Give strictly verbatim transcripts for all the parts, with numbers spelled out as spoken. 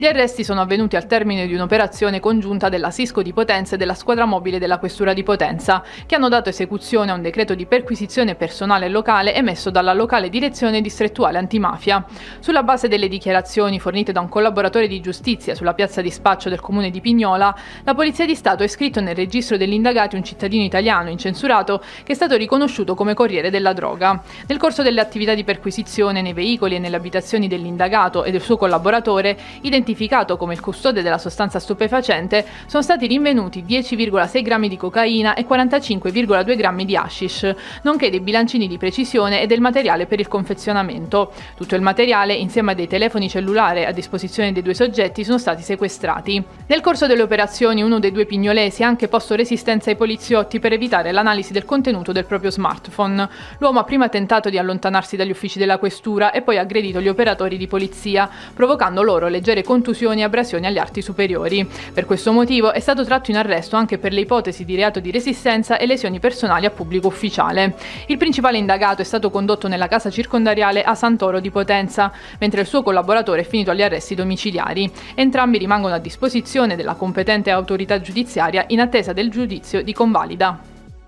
Gli arresti sono avvenuti al termine di un'operazione congiunta della Sisco di Potenza e della squadra mobile della Questura di Potenza, che hanno dato esecuzione a un decreto di perquisizione personale locale emesso dalla locale direzione distrettuale antimafia. Sulla base delle dichiarazioni fornite da un collaboratore di giustizia sulla piazza di spaccio del comune di Pignola, la Polizia di Stato ha iscritto nel registro degli indagati un cittadino italiano incensurato che è stato riconosciuto come corriere della droga. Nel corso delle attività di perquisizione nei veicoli e nelle abitazioni dell'indagato e del suo collaboratore, identificati identificato come il custode della sostanza stupefacente, sono stati rinvenuti dieci virgola sei grammi di cocaina e quarantacinque virgola due grammi di hashish, nonché dei bilancini di precisione e del materiale per il confezionamento. Tutto il materiale, insieme a dei telefoni cellulari a disposizione dei due soggetti, sono stati sequestrati. Nel corso delle operazioni, uno dei due pignolesi ha anche posto resistenza ai poliziotti per evitare l'analisi del contenuto del proprio smartphone. L'uomo ha prima tentato di allontanarsi dagli uffici della questura e poi ha aggredito gli operatori di polizia, provocando loro leggere contusioni e abrasioni agli arti superiori. Per questo motivo è stato tratto in arresto anche per le ipotesi di reato di resistenza e lesioni personali a pubblico ufficiale. Il principale indagato è stato condotto nella casa circondariale a Santoro di Potenza, mentre il suo collaboratore è finito agli arresti domiciliari. Entrambi rimangono a disposizione della competente autorità giudiziaria in attesa del giudizio di convalida.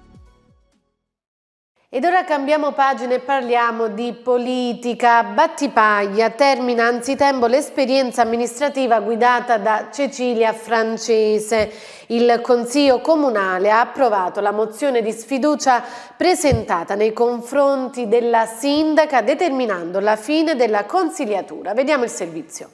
Ed ora cambiamo pagina e parliamo di politica. Battipaglia termina anzitempo l'esperienza amministrativa guidata da Cecilia Francese. Il Consiglio Comunale ha approvato la mozione di sfiducia presentata nei confronti della sindaca, determinando la fine della consigliatura. Vediamo il servizio.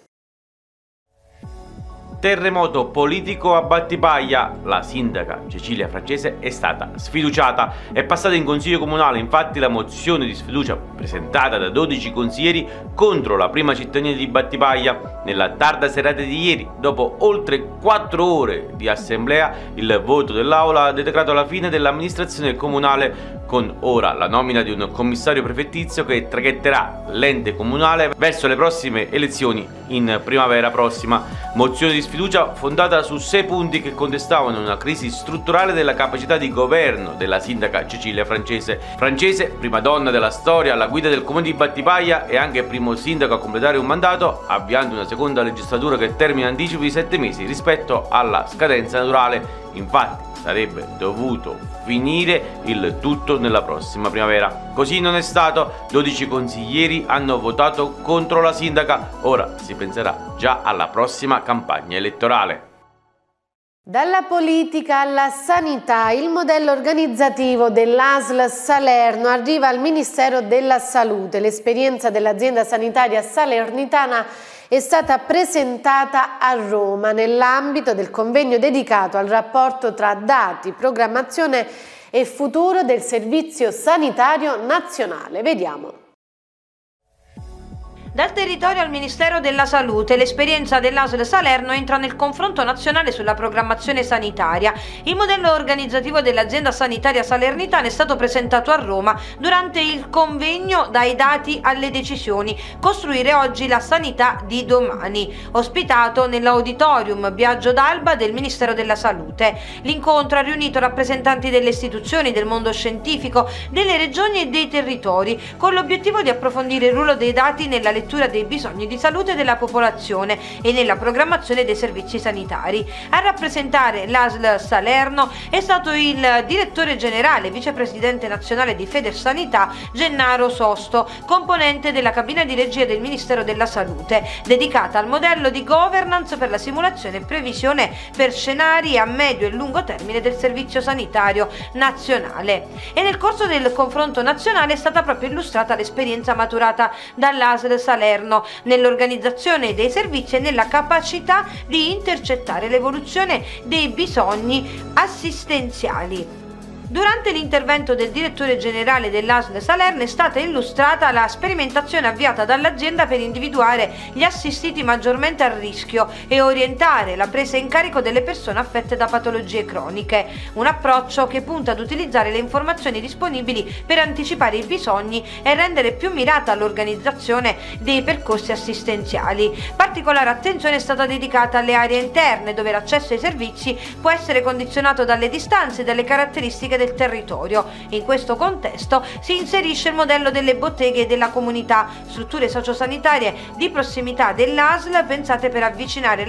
Terremoto politico a Battipaglia. La sindaca Cecilia Francese è stata sfiduciata. È passata in consiglio comunale infatti la mozione di sfiducia presentata da dodici consiglieri contro la prima cittadina di Battipaglia. Nella tarda serata di ieri, dopo oltre quattro ore di assemblea, il voto dell'Aula ha decretato la fine dell'amministrazione comunale, con ora la nomina di un commissario prefettizio che traghetterà l'ente comunale verso le prossime elezioni in primavera prossima. Mozione di sfiducia fondata su sei punti che contestavano una crisi strutturale della capacità di governo della sindaca Cecilia Francese. Francese, prima donna della storia alla guida del comune di Battipaglia e anche primo sindaco a completare un mandato, avviando una seconda legislatura che termina in anticipo di sette mesi rispetto alla scadenza naturale. Infatti sarebbe dovuto finire il tutto nella prossima primavera. Così non è stato. dodici consiglieri hanno votato contro la sindaca. Ora si penserà già alla prossima campagna elettorale. Dalla politica alla sanità, il modello organizzativo dell'A S L Salerno arriva al Ministero della Salute. L'esperienza dell'azienda sanitaria salernitana è stata presentata a Roma nell'ambito del convegno dedicato al rapporto tra dati, programmazione e futuro del Servizio Sanitario Nazionale. Vediamo. Dal territorio al Ministero della Salute, l'esperienza dell'A S L Salerno entra nel confronto nazionale sulla programmazione sanitaria. Il modello organizzativo dell'azienda sanitaria salernitana è stato presentato a Roma durante il convegno Dai dati alle decisioni, costruire oggi la sanità di domani, ospitato nell'auditorium Biagio d'Alba del Ministero della Salute. L'incontro ha riunito rappresentanti delle istituzioni, del mondo scientifico, delle regioni e dei territori, con l'obiettivo di approfondire il ruolo dei dati nella lettura dei bisogni di salute della popolazione e nella programmazione dei servizi sanitari. A rappresentare l'A S L Salerno è stato il direttore generale, vicepresidente nazionale di Federsanità Gennaro Sosto, componente della cabina di regia del Ministero della Salute, dedicata al modello di governance per la simulazione e previsione per scenari a medio e lungo termine del Servizio Sanitario Nazionale. E nel corso del confronto nazionale è stata proprio illustrata l'esperienza maturata dall'A S L Salerno nell'organizzazione dei servizi e nella capacità di intercettare l'evoluzione dei bisogni assistenziali. Durante l'intervento del direttore generale dell'A S L Salerno è stata illustrata la sperimentazione avviata dall'azienda per individuare gli assistiti maggiormente a rischio e orientare la presa in carico delle persone affette da patologie croniche, un approccio che punta ad utilizzare le informazioni disponibili per anticipare i bisogni e rendere più mirata l'organizzazione dei percorsi assistenziali. Particolare attenzione è stata dedicata alle aree interne, dove l'accesso ai servizi può essere condizionato dalle distanze e dalle caratteristiche del territorio. In questo contesto si inserisce il modello delle botteghe della comunità, strutture sociosanitarie di prossimità dell'A S L pensate per avvicinare